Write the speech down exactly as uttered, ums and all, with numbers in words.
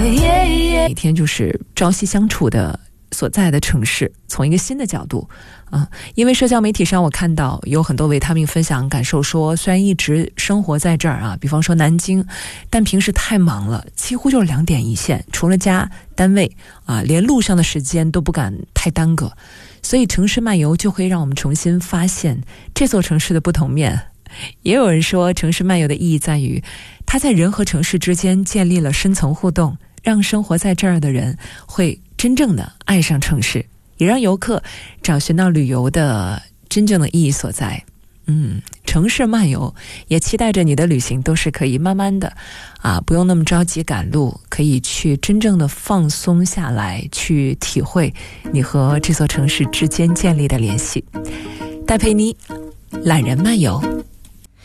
每天就是朝夕相处的所在的城市，从一个新的角度啊，因为社交媒体上我看到有很多维他命分享感受说，虽然一直生活在这儿啊，比方说南京，但平时太忙了，几乎就是两点一线，除了家单位啊，连路上的时间都不敢太耽搁，所以城市漫游就会让我们重新发现这座城市的不同面。也有人说，城市漫游的意义在于它在人和城市之间建立了深层互动，让生活在这儿的人会真正的爱上城市，也让游客找寻到旅游的真正的意义所在。嗯，城市漫游也期待着你的旅行都是可以慢慢的啊，不用那么着急赶路，可以去真正的放松下来，去体会你和这座城市之间建立的联系。戴佩妮，懒人漫游。